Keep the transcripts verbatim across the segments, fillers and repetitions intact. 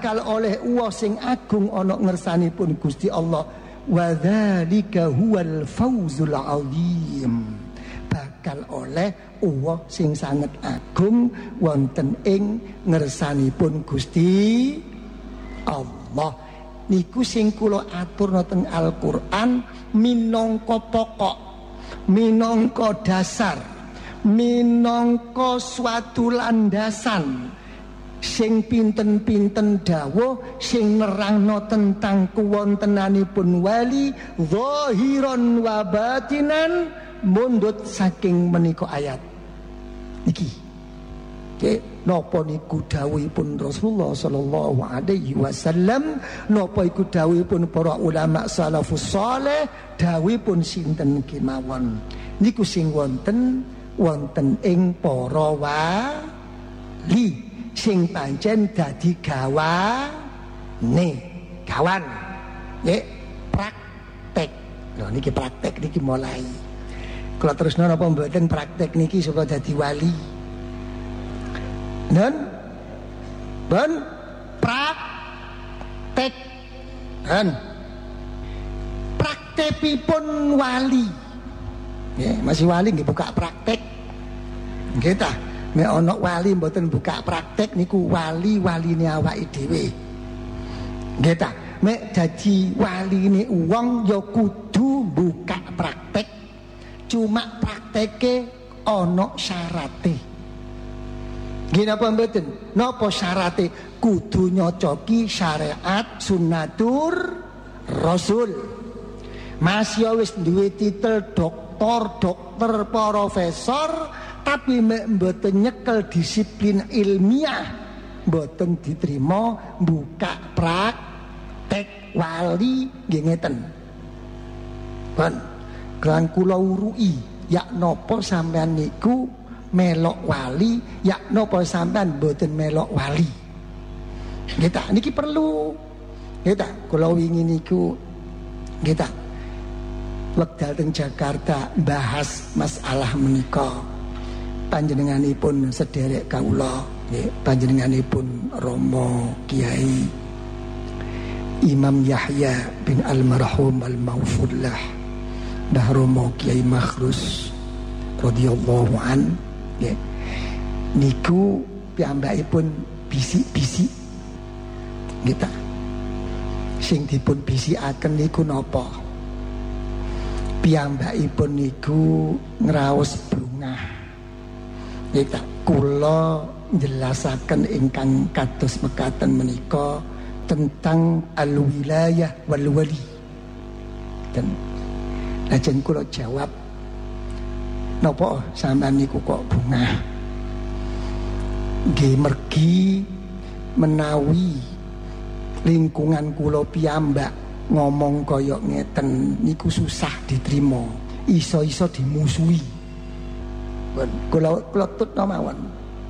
bakal oleh uwa sing agung ana ngersanipun Gusti Allah. Wa dzalika huwal fawzul azim. Bakal oleh uwa sing sanget agung wonten ing ngersanipun Gusti Allah. Niku sing kula aturna teng Al-Qur'an minangka pokok, minangka dasar, minangka suatu landasan sing pinten-pinten dawuh sing nerangno tentang kuwontenanipun wali zahiran wa batinan mundut saking menika ayat niki. Nggih, napa niku dawuhipun Rasulullah sallallahu alaihi wasallam, napa iku dawuhipun para ulama salafus saleh, dawuhipun sinten kemawon. Niku sing wonten wonten ing para wali sing pancen dadi gawane, gawan. Nggih, praktek. Lho niki praktek niki mulai. Kula terusno napa mboten praktek niki supaya dadi wali. Dan ben praktek dan praktepipun wali. Nggih, masih wali nggih buka praktek. Nggih ta? Nek ana wali mboten buka praktek niku wali-waline awake dhewe. Nggih ta? Nek dadi waline wong ya kudu buka praktek. Cuma prakteke ana syarate. Nggih napa mboten? Napa syarate? Kudu nyocoki syariat sunnatur Rasul. Masih wis duwe titel doktor, dokter, profesor, tapi mek mboten nyekel disiplin ilmiah, mboten diterima buka praktek wali nggih ngeten. Pun kan kula urui, yak napa sampean niku melok wali, yak napa sampean mboten melok wali. Nggih ta, niki perlu. Nggih ta, kula wingi niku nggih ta wekdal teng Jakarta bahas masalah menika. Panjenenganipun sederek kawula, nggih, panjenenganipun Romo Kiai Imam Yahya bin Al-Marhum Al-Maufudlah Dah Romo Kiai Makhrus radhiyallahu an, nggih. Niku piyambakipun bisik-bisik nggih ta. Sing dipun bisikaken niku napa? Piyambakipun niku ngraos bungah. Kita kula jelasaken ingkang kados mekaten menika tentang al-wilayah wal wali. Dan lajeng kula jawab, napa sampean niku kok bungah? Nggih mergi menawi lingkungan kula piyambak ngomong kaya ngeten niku susah diterima, iso-iso dimusuhi. Kula kula tutna mawon.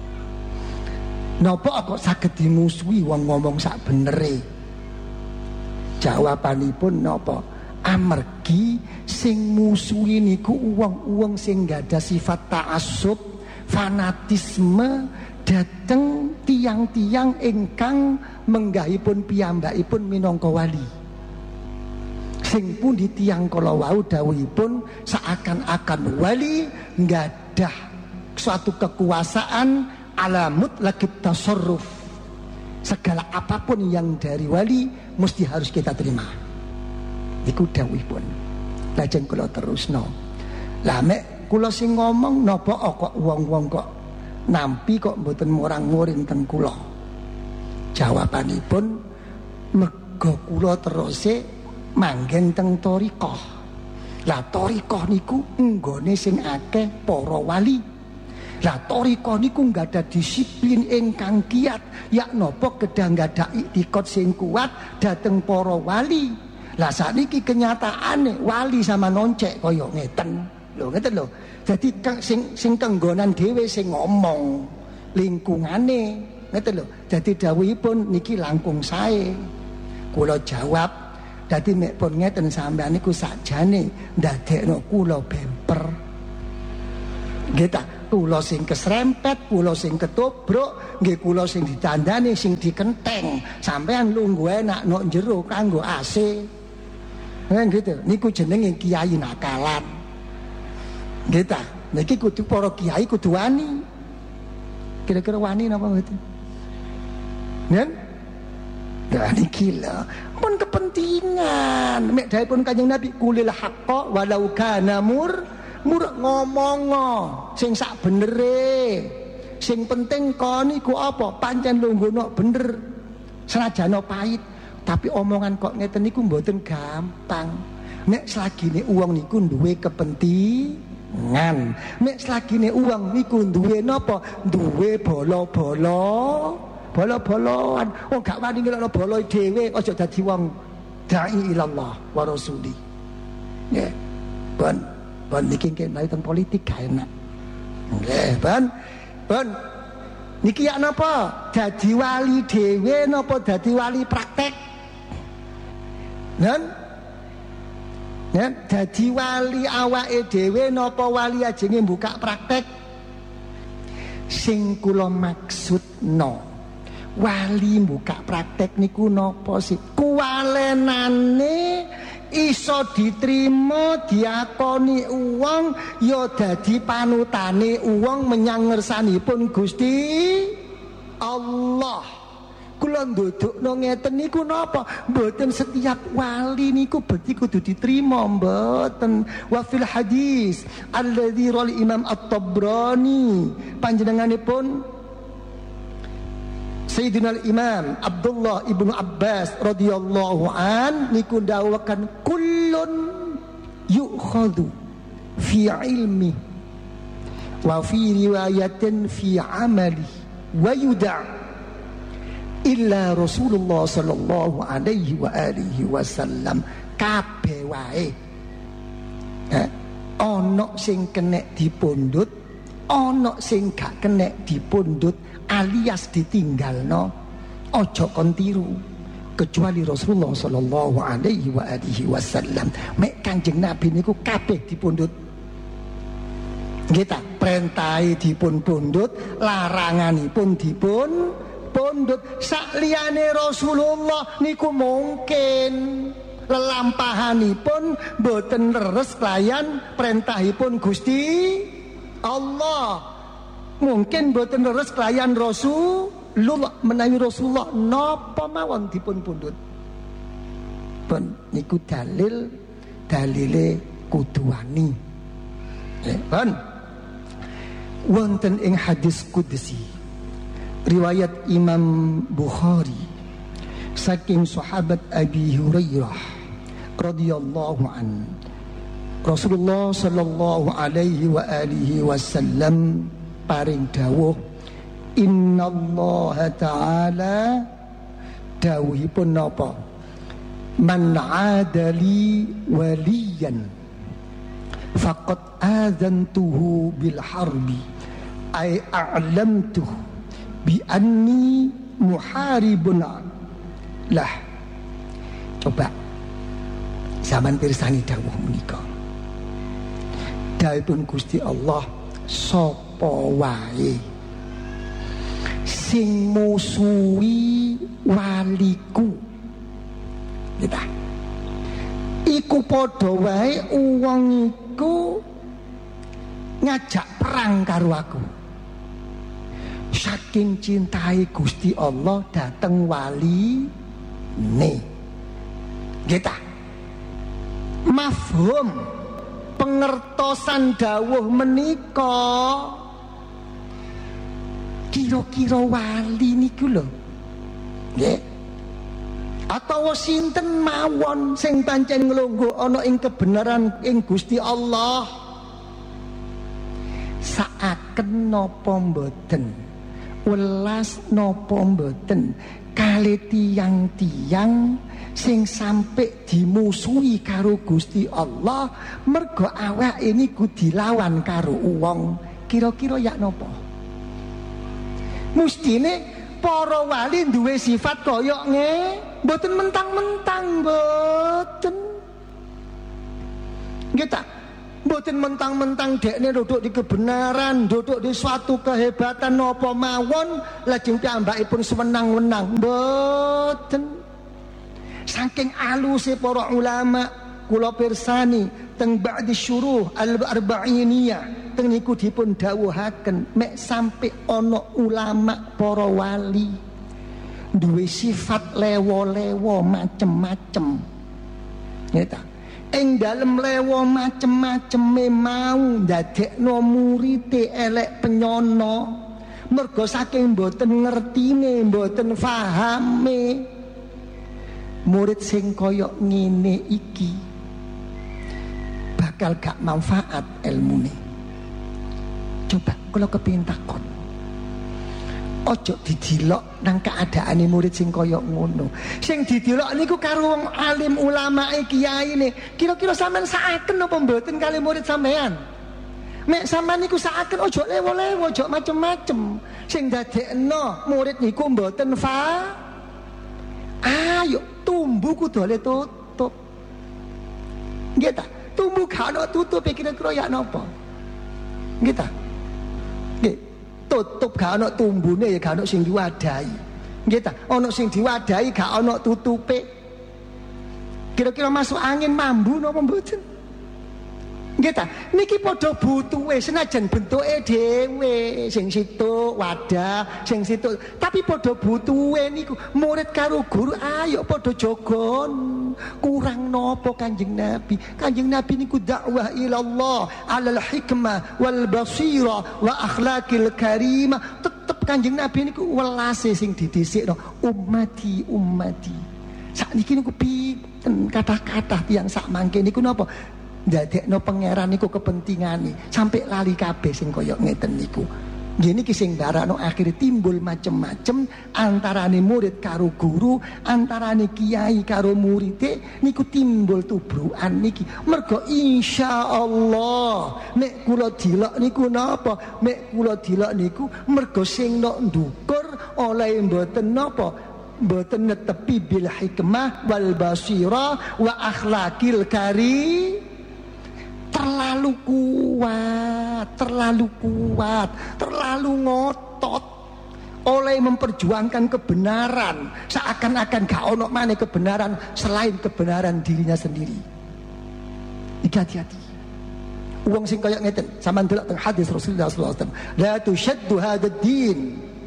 Napa kok saged dimusuhi wong ngomong sak benere? Jawabanipun napa? Amargi sing musuhi niku wong-wong sing gadah sifat ta'assub, fanatisme dhateng tiang-tiang ingkang menggahipun piyambakipun minangka wali. Sing pundi tiyang kala wau dawuhipun seakan-akan wali nggadah suatu kekuasaan ala mutlaqit tasarruf. Segala apapun yang dari wali mesti harus kita terima. Iku dawuhipun. Lajeng kula terusno. Lah mek kula sing ngomong napa kok wong-wong kok nampi kok mboten murang-muring teng kula. Jawabanipun merga kula teruse manggen teng thariqah. Lah thariqah niku enggone sing akeh para wali. Lah thariqah niku enggak ada disiplin ingkang kiat, yak napa kedah gadah iktikad sing kuat dhateng para wali. Lah sakniki kenyataane wali sama noncek kaya ngeten. Lho ngeten lho. Dadi sing sing tenggonan dhewe sing ngomong lingkungane ngeten lho. Dadi dawuhipun niki langkung sae. Kula jawab, dadi nek pun ngeten sampean niku sakjane ndadekno kula bemper. Nggih ta, kula sing kesrempet, kula sing ketobruk, nggih kula sing ditandani, sing dikenteng. Sampean lungguh enak nok jero kanggo A C. Nah, gitu. Niku jenenge kiai nakalan. Gitu. Niki kudu para kiai kudu wani. Kira-kira wani napa mboten? Nen? Nah niki lho, pun kepentingan. Mek dawuhipun Kanjeng Nabi kulil haqqa walau kana mur mur ngomongo sing sak benere. Sing penting kon iku apa? Pancen lungguh bener. Senajan pahit. Tapi omongan kok ngeten niku mboten gampang. Nek selagine uang niku duwe kepentingan. Nek selagine uang niku duwe napa? Duwe bolo-bolo, bolo-boloan. Wong gak wani ngelokno bolo dhewe, aja dadi wong dai ilallah wa rasuli. Nggih. Pun pun niki nggih teng politik gak enak. Nggih, pun. Pun niki yak napa? Dadi wali dhewe napa dadi wali praktek? Nen, nen, dadi wali awake dhewe napa wali ajenge buka praktek? Sing kula maksudno wali buka praktek niku napa sih? Kuwalenane iso diterima diakoni uwong ya dadi panutane uwong menyang ngersanipun Gusti Allah. Kula ndodokno ngeten niku napa? Mboten setiap wali niku berarti kudu diterima, mboten. Wa fil hadis alladzi rawal Imam At-Tabrani, panjenenganipun Sayyidina Imam Abdullah ibnu Abbas radhiyallahu an niku dawuhkan kullun yu'khadhu fi ilmi wa fi riwayatin fi amali wa yud'a illa Rasulullah sallallahu alaihi wa alihi wasallam. Kabeh wae eh, ana sing kenek dipundhut, ana sing gak kenek dipundhut alias ditinggalno, aja kon tiru kecuali Rasulullah sallallahu alaihi wa alihi wasallam. Mek Kanjeng Nabi niku kabeh dipundhut. Nggih ta, perintahe dipun pundhut, laranganipun dipun pundhut. Sakliyane Rasulullah niku mungkin lelampahanipun boten leres kelayan perintahipun Gusti Allah. Mungkin boten leres kelayan Rasulullah, menawi Rasulullah napa mawon dipun pundhut. Pun niku dalil dalile kudu wani. Eh, pun wonten ing hadis qudsi riwayat Imam Bukhari saking sahabat Abi Hurairah radhiyallahu an, Rasulullah sallallahu alaihi wa alihi wasallam paring dawuh, innallaha ta'ala dawuhipun napa, man 'adali waliyan faqad adzantuhu bil harbi ay a'lamtuhu bi anni muharibun lah. Coba zaman pirsani dawuh menika, dawuhipun Gusti Allah, sapa wae sing musuhi waliku kita iku padha wae wong iku ngajak perang karo aku. Saking cintai Gusti Allah dateng wali ne kita mafhum pengertosan dawuh menika kira-kira wali niku lho nggih, atau sinten mawon sing pancen nglungguh ana ing kebenaran ing Gusti Allah, saaken napa mboten, welas napa mboten kali tiang-tiang sing sampai dimusuhi karo Gusti Allah mergo awake niku dilawan karo wong, kira-kira yak napa? Mustine para wali duwe sifat kaya nge, mboten mentang-mentang, mboten. Nggih ta? Mboten mentang-mentang dekne duduk di kebenaran, duduk di suatu kehebatan napa mawon lajeng piyambakipun sewenang-wenang. Mboten. Saking aluse para ulama kula pirsani teng ba'di syuruh al-arba'iniyah teng niku dipun dawuhaken mek sampe ana ulama para wali duwe sifat lewo-lewo macem-macem. Nggih. Ing dalem lewo macem-maceme mau ndadekno murite elek penyono mergo saking mboten ngertine, mboten fahame. Murid sing kaya ngene iki bakal gak manfaat ilmune. Coba kula kepengin takon, ojo didilok nang keadaane murid sing kaya ngono. Sing didilok niku karo wong alim ulamae kiyaine. Kira-kira sampean saaken apa mboten kali murid sampean? Mek sampean niku saaken ojo lewo-lewo, ojo macem-macem. Sing dadekno murid niku mboten fa. Ayo tumbuh kudu oleh tutup. Nggih ta? Tumbuh gak ono tutup kira-kira ya napa? Nggih ta? Nggih. Tutup gak ono tumbune ya gak ono sing diwadahi. Nggih ta? Ono sing diwadahi gak ono tutupe. Kira-kira masuk angin mambu napa mboten? Nggih ta? Niki padha butuhe senajan bentuke dhewe, sing situ wadah, sing situ. Tapi padha butuhe niku murid karo guru ayo padha jogon. Kurang nopo Kanjeng Nabi? Kanjeng Nabi niku dakwah ilallah alal hikmah wal basira wa akhlaqil karimah. Tetep Kanjeng Nabi niku welase sing didhisikno ummati ummati. Sakniki niku pinten kata-kata tiyang sak mangke niku napa? Ndadekno pangeran niku kepentingane sampai lali kabeh sing kaya ngeten niku. Gini ki sing barakno akhire timbul macem-macem antarane murid karo guru, antarane kiai karo muride niku timbul tubrukan niki. Mergo insyaallah nek kula dilok niku napa? Nek kula dilok niku mergo sing nok ndukur oleh mboten napa? Mboten netepi bil hikmah wal basira wa akhlaqil karim. Terlalu kuat, terlalu kuat, terlalu ngotot oleh memperjuangkan kebenaran, seakan-akan gak ono maneh kebenaran selain kebenaran dirinya sendiri. Iki hati-hati. Wong sing kaya ngeten, sampean delok teng hadis Rasulullah sallallahu alaihi wasallam, la tushaddu hadzal din.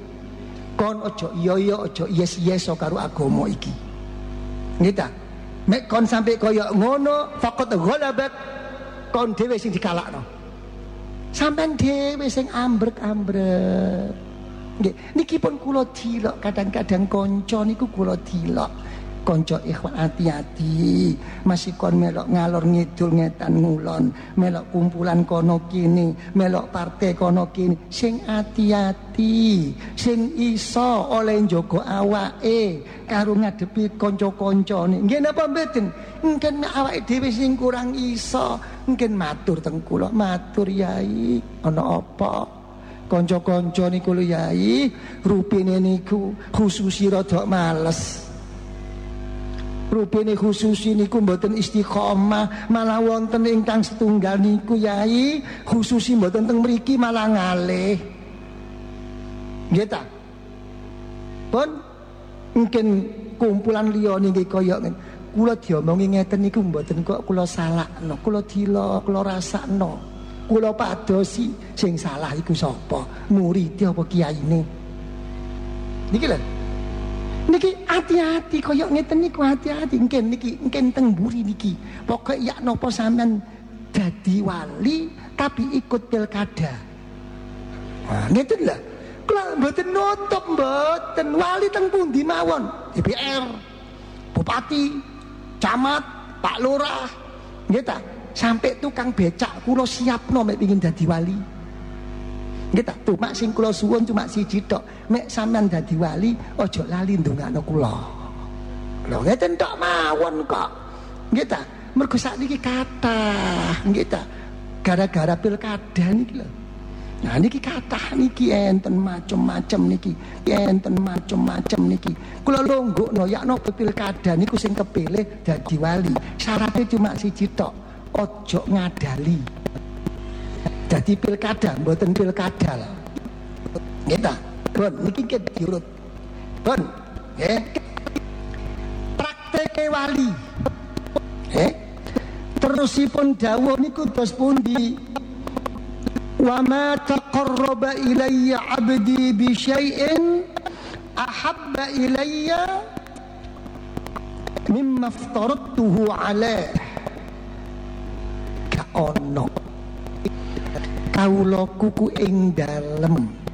Kon ojo iya-iya ojo yes-yes karo agama iki. Nggih ta? Mek kon sampai kaya ngono, faqad ghalabat kon dhewe sing dikalakno. Sampean dhewe sing ambrek-ambrek. Nggih, niki pun kula dilok kadang-kadang kanca niku kula dilok. Kanca ikhwan hati-hati, masih kon melok ngalor ngidul ngetan ngulon, melok kumpulan kono kini, melok partai kono kini, sing hati-hati, sing iso oleh njogo awake karo ngadepi kanca-kancane. Nggih napa mboten? Engken awake dhewe sing kurang iso, engken matur teng kula, matur Yai, ana apa? Kanca-kanca niku lho Yai, rupine niku khususi rada males. Rupine khususi niku mboten istiqomah, malah wonten ingkang setunggal niku Yai, khususi mboten teng mriki malah ngalih. Nggih ta? Pun mungkin kumpulan liya niki kaya ngene. Kula diomongi ngeten niku mboten kok kula salahno, kula dilo, kula rasakno. Kula padosi sing salah iku sapa? Murid apa kiyaine? Niki lho. Niki hati-hati kaya ngeten niku hati-hati engken niki engken teng mburi niki. Pokoke ya napa sampean dadi wali tapi ikut pilkada. Nah, ngeten lho. Kula mboten nutup mboten wali teng pundi mawon. D P R, bupati, camat, Pak Lurah. Nggih ta? Sampai tukang becak kula siapno mek pengin dadi wali. Nggih ta, tuh mak sing kula suwun cuma siji tok, mek sampean dadi wali aja lali ndongakno kula. Lho ngeten tok mawon kok. Nggih ta, mergo sakniki kathah, nggih ta. Gara-gara pilkada niki lho. Nah niki kathah niki enten macem-macem niki, enten macem-macem niki. Kula longgokno yakno pilkada niku sing kepilih dadi wali. Syaratnya cuma siji tok. ojo ngadali. Jadi pilkada mboten pilkadal. Kita, Bon, niki ket diurut. Bon, nggih. Prakteke wali. Nggih. Terusipun dawuh niku dos pundi? Wa ma taqarraba ilayya 'abdi bi syai'in ahabba ilayya mimma aftaradtuhu 'alaih. Ka ono kawula kuku ing dalem